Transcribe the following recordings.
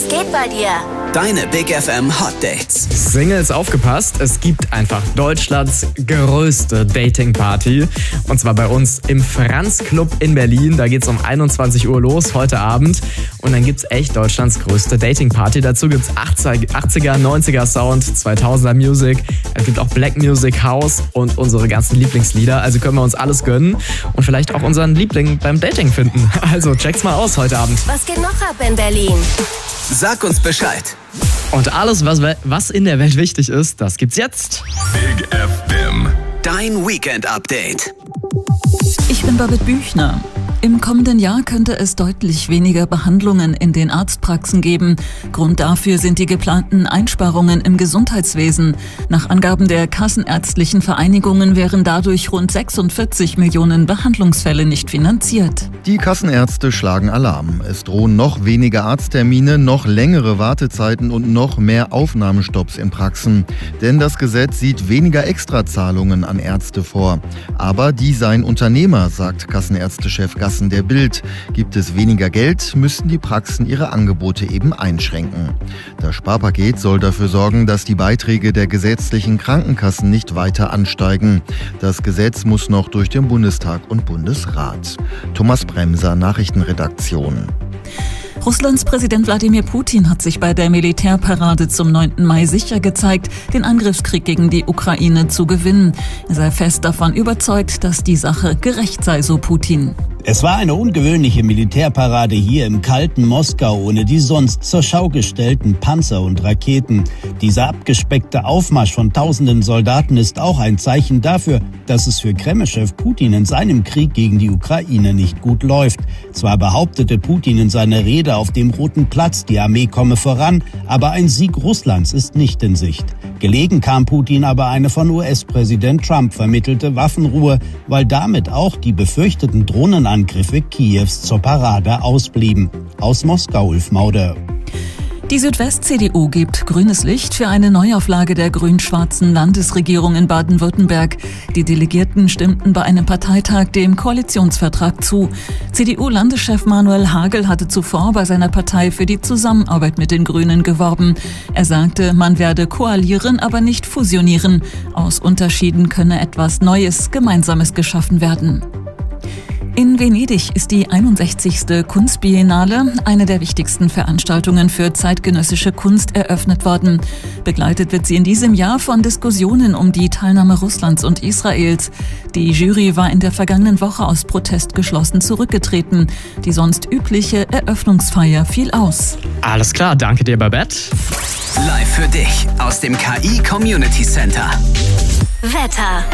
geht bei dir? Deine Big FM Hot Dates. Singles, aufgepasst, es gibt einfach Deutschlands größte Dating-Party. Und zwar bei uns im Franz Club in Berlin. Da geht's um 21 Uhr los heute Abend. Und dann gibt's echt Deutschlands größte Dating-Party. Dazu gibt's 80er, 90er Sound, 2000er Music. Es gibt auch Black Music, House und unsere ganzen Lieblingslieder. Also können wir uns alles gönnen und vielleicht auch unseren Liebling beim Dating finden. Also check's mal aus heute Abend. Was geht noch ab in Berlin? Sag uns Bescheid. Und alles, was in der Welt wichtig ist, das gibt's jetzt. Big FM. Dein Weekend-Update. Ich bin Babette Büchner. Im kommenden Jahr könnte es deutlich weniger Behandlungen in den Arztpraxen geben. Grund dafür sind die geplanten Einsparungen im Gesundheitswesen. Nach Angaben der kassenärztlichen Vereinigungen wären dadurch rund 46 Millionen Behandlungsfälle nicht finanziert. Die Kassenärzte schlagen Alarm. Es drohen noch weniger Arzttermine, noch längere Wartezeiten und noch mehr Aufnahmestopps in Praxen. Denn das Gesetz sieht weniger Extrazahlungen an Ärzte vor. Aber die seien Unternehmer, sagt Kassenärztechef Gassen der Bild. Gibt es weniger Geld, müssten die Praxen ihre Angebote eben einschränken. Das Sparpaket soll dafür sorgen, dass die Beiträge der gesetzlichen Krankenkassen nicht weiter ansteigen. Das Gesetz muss noch durch den Bundestag und Bundesrat. Thomas Bremser, Nachrichtenredaktion. Russlands Präsident Wladimir Putin hat sich bei der Militärparade zum 9. Mai sicher gezeigt, den Angriffskrieg gegen die Ukraine zu gewinnen. Er sei fest davon überzeugt, dass die Sache gerecht sei, so Putin. Es war eine ungewöhnliche Militärparade hier im kalten Moskau ohne die sonst zur Schau gestellten Panzer und Raketen. Dieser abgespeckte Aufmarsch von tausenden Soldaten ist auch ein Zeichen dafür, dass es für Kreml-Chef Putin in seinem Krieg gegen die Ukraine nicht gut läuft. Zwar behauptete Putin in seiner Rede auf dem Roten Platz, die Armee komme voran, aber ein Sieg Russlands ist nicht in Sicht. Gelegen kam Putin aber eine von US-Präsident Trump vermittelte Waffenruhe, weil damit auch die befürchteten Drohnenangriffe Kiews zur Parade ausblieben. Aus Moskau, Ulf Mauder. Die Südwest-CDU gibt grünes Licht für eine Neuauflage der grün-schwarzen Landesregierung in Baden-Württemberg. Die Delegierten stimmten bei einem Parteitag dem Koalitionsvertrag zu. CDU-Landeschef Manuel Hagel hatte zuvor bei seiner Partei für die Zusammenarbeit mit den Grünen geworben. Er sagte, man werde koalieren, aber nicht fusionieren. Aus Unterschieden könne etwas Neues, Gemeinsames geschaffen werden. In Venedig ist die 61. Kunstbiennale, eine der wichtigsten Veranstaltungen für zeitgenössische Kunst, eröffnet worden. Begleitet wird sie in diesem Jahr von Diskussionen um die Teilnahme Russlands und Israels. Die Jury war in der vergangenen Woche aus Protest geschlossen zurückgetreten. Die sonst übliche Eröffnungsfeier fiel aus. Alles klar, danke dir, Babette. Live für dich aus dem KI Community Center. Wetter.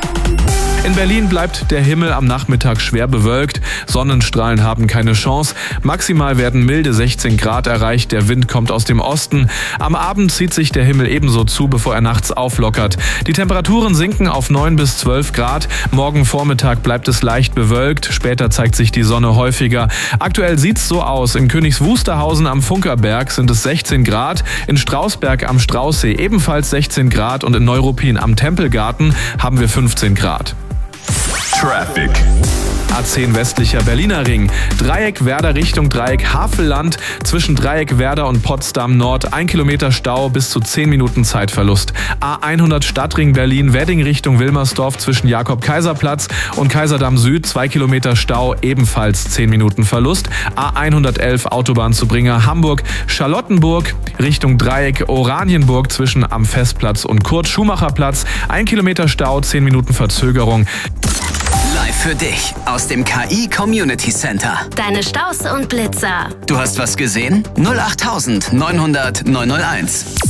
In Berlin bleibt der Himmel am Nachmittag schwer bewölkt. Sonnenstrahlen haben keine Chance. Maximal werden milde 16 Grad erreicht. Der Wind kommt aus dem Osten. Am Abend zieht sich der Himmel ebenso zu, bevor er nachts auflockert. Die Temperaturen sinken auf 9 bis 12 Grad. Morgen Vormittag bleibt es leicht bewölkt. Später zeigt sich die Sonne häufiger. Aktuell sieht's so aus. In Königs Wusterhausen am Funkerberg sind es 16 Grad. In Strausberg am Straußsee ebenfalls 16 Grad. Und in Neuruppin am Tempelgarten haben wir 15 Grad. Traffic. A10 westlicher Berliner Ring. Dreieck Werder Richtung Dreieck Havelland. Zwischen Dreieck Werder und Potsdam Nord 1 Kilometer Stau, bis zu 10 Minuten Zeitverlust. A100 Stadtring Berlin Wedding Richtung Wilmersdorf zwischen Jakob-Kaiser-Platz und Kaiserdamm Süd 2 Kilometer Stau, ebenfalls 10 Minuten Verlust. A111 Autobahn zu Bringer Hamburg Charlottenburg Richtung Dreieck Oranienburg zwischen am Festplatz und Kurt-Schumacher-Platz 1 Kilometer Stau, 10 Minuten Verzögerung. Live für dich aus dem KI Community Center. Deine Staus und Blitzer. Du hast was gesehen? 08900 901.